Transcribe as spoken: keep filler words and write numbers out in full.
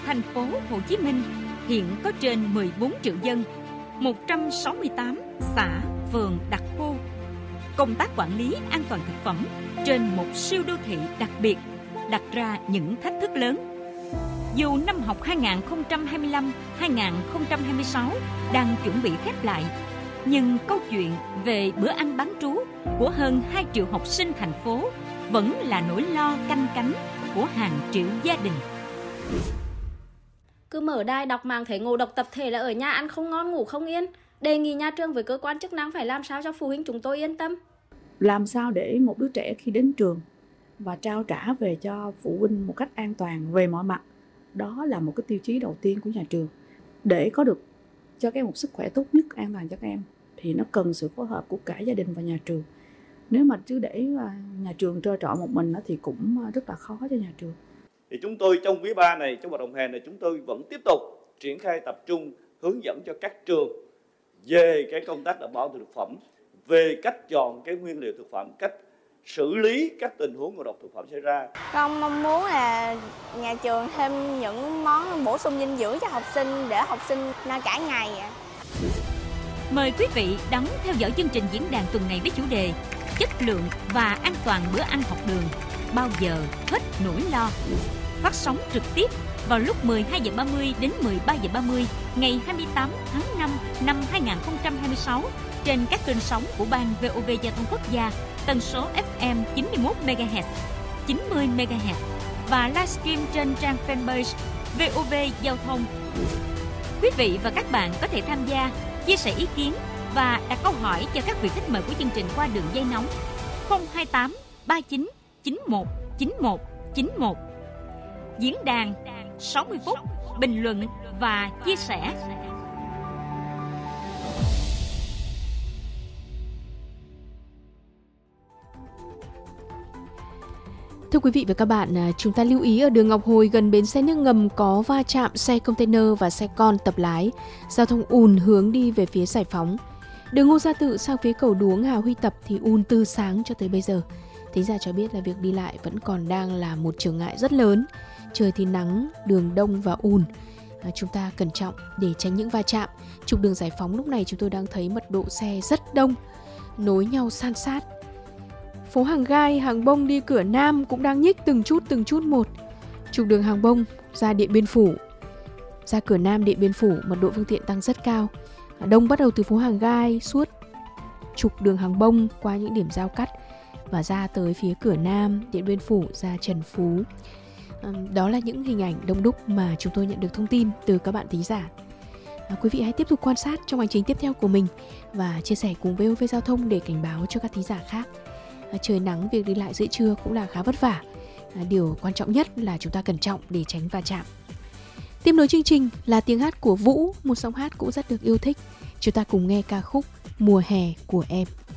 thành phố Hồ Chí Minh hiện có trên mười bốn triệu dân, một trăm sáu mươi tám xã, phường, đặc khu. Công tác quản lý an toàn thực phẩm trên một siêu đô thị đặc biệt đặt ra những thách thức lớn. Dù năm học hai nghìn không trăm hai mươi lăm hai nghìn không trăm hai mươi sáu đang chuẩn bị khép lại, nhưng câu chuyện về bữa ăn bán trú của hơn hai triệu học sinh thành phố vẫn là nỗi lo canh cánh của hàng triệu gia đình. Cứ mở đài đọc mạng thấy ngộ độc tập thể là ở nhà ăn không ngon ngủ không yên. Đề nghị nhà trường với cơ quan chức năng phải làm sao cho phụ huynh chúng tôi yên tâm. Làm sao để một đứa trẻ khi đến trường và trao trả về cho phụ huynh một cách an toàn về mọi mặt. Đó là một cái tiêu chí đầu tiên của nhà trường. Để có được cho các em một sức khỏe tốt nhất, an toàn cho các em thì nó cần sự phối hợp của cả gia đình và nhà trường. Nếu mà cứ để nhà trường trơ trọi một mình thì cũng rất là khó cho nhà trường. Thì chúng tôi trong quý ba này, trong hoạt động hè này, chúng tôi vẫn tiếp tục triển khai tập trung hướng dẫn cho các trường về cái công tác đảm bảo thực phẩm, về cách chọn cái nguyên liệu thực phẩm, cách xử lý các tình huống ngộ độc thực phẩm xảy ra. Con mong muốn là nhà trường thêm những món bổ sung dinh dưỡng cho học sinh để học sinh no cả ngày. Mời quý vị đón theo dõi chương trình diễn đàn tuần này với chủ đề chất lượng và an toàn bữa ăn học đường, bao giờ hết nỗi lo. Phát sóng trực tiếp vào lúc mười hai giờ ba mươi đến mười ba giờ ba mươi ngày hai mươi tám tháng năm năm hai nghìn không trăm hai mươi sáu trên các kênh sóng của Ban vê o vê Giao thông Quốc gia, tần số ép em chín mươi mốt mê ga héc, chín mươi mê ga héc và livestream trên trang fanpage vê o vê Giao thông. Quý vị và các bạn có thể tham gia, chia sẻ ý kiến và đặt câu hỏi cho các vị khách mời của chương trình qua đường dây nóng không hai tám ba chín chín một chín một chín một. Diễn đàn sáu mươi phút bình luận và chia sẻ. Thưa quý vị và các bạn, chúng ta lưu ý ở đường Ngọc Hồi gần bến xe nước ngầm có va chạm xe container và xe con tập lái, giao thông ùn hướng đi về phía Giải Phóng. Đường Ngô Gia Tự sang phía cầu Đuống Hà Huy Tập thì ùn từ sáng cho tới bây giờ. Thính giả cho biết là việc đi lại vẫn còn đang là một trở ngại rất lớn. Trời thì nắng, đường đông và ùn. À, chúng ta cẩn trọng để tránh những va chạm. Trục đường Giải Phóng lúc này chúng tôi đang thấy mật độ xe rất đông, nối nhau san sát. Phố Hàng Gai, Hàng Bông đi cửa Nam cũng đang nhích từng chút từng chút một. Trục đường Hàng Bông ra Điện Biên Phủ, ra cửa Nam Điện Biên Phủ, mật độ phương tiện tăng rất cao. Đông bắt đầu từ phố Hàng Gai suốt trục đường Hàng Bông qua những điểm giao cắt và ra tới phía cửa Nam Điện Biên Phủ, ra Trần Phú. Đó là những hình ảnh đông đúc mà chúng tôi nhận được thông tin từ các bạn thính giả. À, quý vị hãy tiếp tục quan sát trong hành trình tiếp theo của mình và chia sẻ cùng vê o vê Giao thông để cảnh báo cho các thính giả khác. À, trời nắng, việc đi lại giữa trưa cũng là khá vất vả. À, điều quan trọng nhất là chúng ta cẩn trọng để tránh va chạm. Tiếp nối chương trình là tiếng hát của Vũ, một giọng hát cũng rất được yêu thích. Chúng ta cùng nghe ca khúc Mùa hè của em.